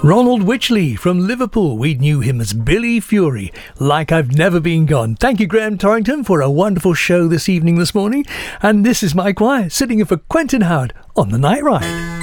Ronald Witchley from Liverpool. We knew him as Billy Fury, Like I've Never Been Gone. Thank you, Graham Torrington, for a wonderful show this morning. And this is Mike Wyatt, sitting in for Quentin Howard on The Night Ride.